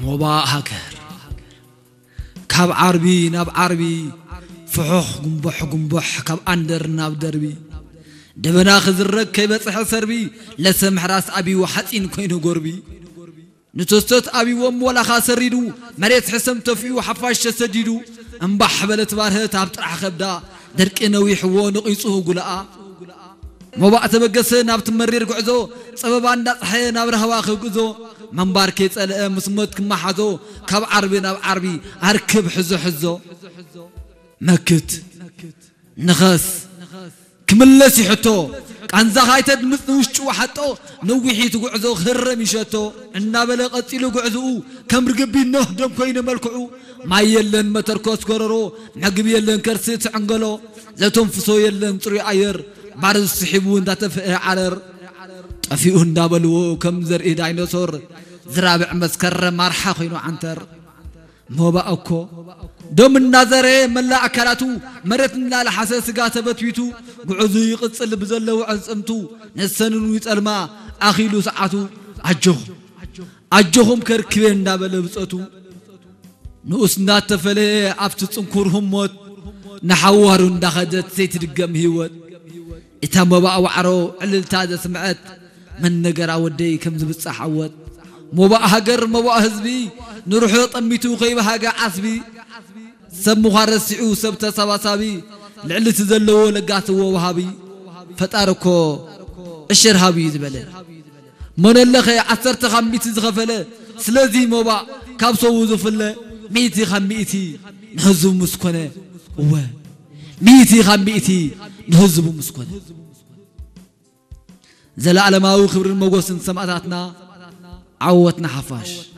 موبا هاكر كاب عربي ناب عربي فحوح قنبح كاب أندر ناب دربي دبنا خزرك كيبصح سربي لسمح راس أبي وحتين كوينو قربي نتوستت أبي وم ولا خاسريدو مريت حسم تفيو حفاش تسديدو انبح بلت باره تابطرح خبدا درك نوي حو نقيصه قلاء موبا تبقس ناب تمرير قعزو صببا ندصحي ناب رهوا خقزو منبار كيصل مسموت كما حزو كاب عربي ناب عربي اركب حزو مكت نخس كملس يحطو كان زغايتد مثوشو حطو نوحي تقعزو خرم يشتو عنا بلا قتيلو قعزو كم رقبي نهدم كوين ملكعو ما يلن متركوس قررو نقب يلن كرسيت عنقلو لا تنفسو يلن طري عير بارز سحبو انتا تفئ عرر طفيو اندابلو كم زرئي داينوسور زرابع مسكر مارحا خينو عنتر موبا أكو دوم النظرة ملا أكلاتو مرتنا لحساس قاتبت ويتو قعزو يقصل بزلو عزمتو نسنن ويتالما أخيلو ساعتو عجوهم كركبين دابل بصوتو نؤسنا تفلي عفت تنكرهم موت نحوارون داخدت سيت دقم هيوت إتا موبا وعرو علل تادا سمعت من نقرا ودي كم زبصح عوت موبا هاجر موبا هزبي نروحو طميتو خيبه هاجا عصبي سمو خارسعو سبت سباسابي لعلت زلو لقاتو وهابي فتاركو الشرهابي زبله من اللخي عصرت خميت زغفله سلازي موبا كابسو زفله ميتي خميتي نهزو مسكنه و ميتي خميتي نهزو مسكنه زلالماو خبر الموغوسن سمعتاتنا عوتنا حفاش